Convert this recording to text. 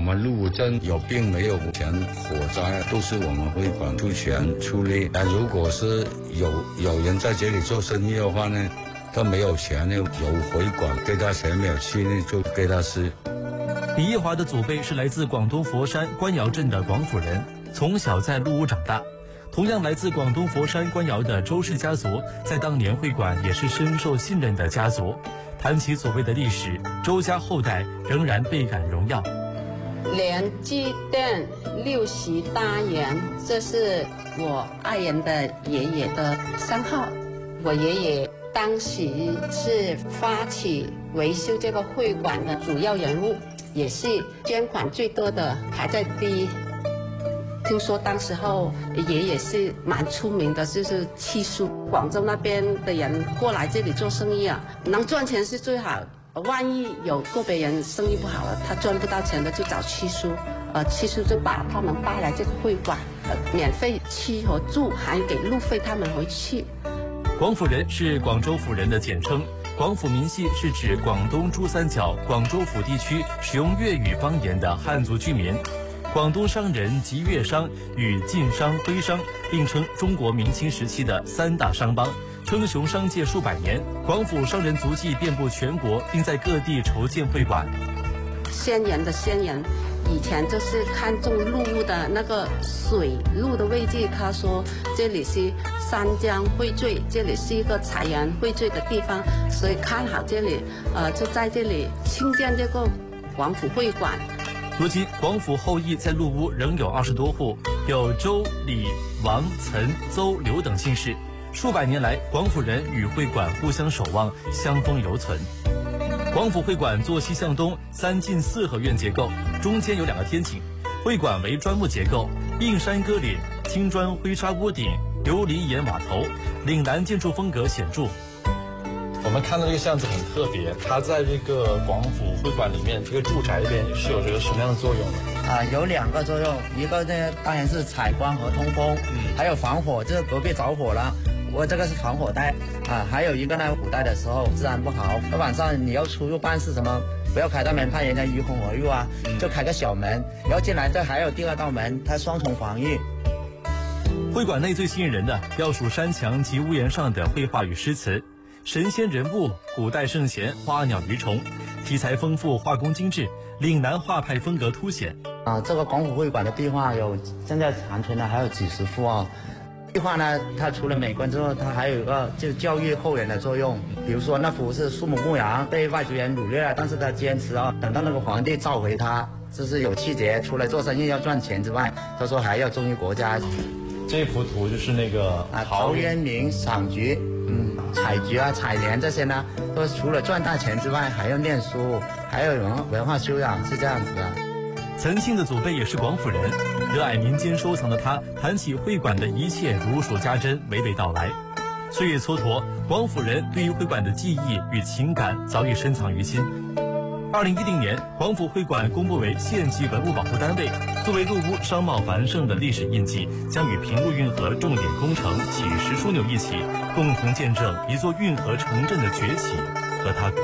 们陆武镇有病没有钱，火灾都是我们会馆出钱出力。但如果是有人在这里做生意的话呢，他没有钱呢，有会馆给他钱没有去呢，就给他吃。 李义华的祖辈是来自广东佛山官窑镇的广府人，从小在陆屋长大。同样来自广东佛山官窑的周氏家族，在当年会馆也是深受信任的家族。谈起祖辈的历史，周家后代仍然倍感荣耀。 连祭奠六席大员，这是我爱人的爷爷的商号。我爷爷当时是发起维修这个会馆的主要人物，也是捐款最多的，排在第一。听说当时候爷爷是蛮出名的，就是契书，广州那边的人过来这里做生意啊，能赚钱是最好。万一有个别人生意不好了，他赚不到钱的，就找契书，契书就把他们带来这个会馆，免费吃和住，还给路费他们回去。 广府人是广州府人的简称，广府民系是指广东珠三角、广州府地区使用粤语方言的汉族居民。广东商人及粤商与晋商、徽商并称中国明清时期的三大商帮，称雄商界数百年。广府商人足迹遍布全国，并在各地筹建会馆。 先人的先人以前就是看中陆屋的那个水路的位置，他说这里是三江汇聚，这里是一个财源汇聚的地方，所以看好这里，就在这里兴建这个广府会馆。 如今广府后裔在陆屋仍有20多户，有周、李、王、岑、邹、刘等姓氏。数百年来，广府人与会馆互相守望，相风犹存。广府会馆坐西向东，3进4合院结构，中间有2个天井。会馆为砖木结构，映山割岭，青砖灰砂屋顶，琉璃檐瓦头，岭南建筑风格显著。 我们看到这个巷子很特别，它在这个广府会馆里面，这个住宅里边是有这个什么样的作用呢？ 有2个作用，一个呢当然是采光和通风，还有防火，这个隔壁着火了，我这个是防火带还有一个呢，古代的时候治安不好，晚上你要出入办事什么，不要开大门，怕人家疑红而入啊，就开个小门，然后进来这还有第2道门，它双重防御。 会馆内最吸引人的要数山墙及屋檐上的绘画与诗词。神仙人物、古代圣贤、花鸟鱼虫，题材丰富，画工精致，岭南画派风格凸显。 这个广府会馆的壁画现在残存的还有几十幅啊。壁画呢，它除了美观之后，它还有一个就是教育后人的作用。比如说那幅是苏母牧羊，被外族人掳掠了，但是他坚持等到那个皇帝召回他，这是有气节。除了做生意要赚钱之外，他说还要忠于国家。 这幅图就是那个陶渊明赏菊。采菊采莲这些呢，都除了赚大钱之外，还要念书，还有文化修养，是这样子的。 岑庆的祖辈也是广府人，热爱民间收藏的他，谈起会馆的一切如数家珍，娓娓道来。岁月蹉跎，广府人对于会馆的记忆与情感早已深藏于心。2010年，广府会馆公布为县级文物保护单位，作为陆屋商贸繁盛的历史印记，将与平陆运河重点工程几10枢纽一起，共同见证一座运河城镇的崛起和它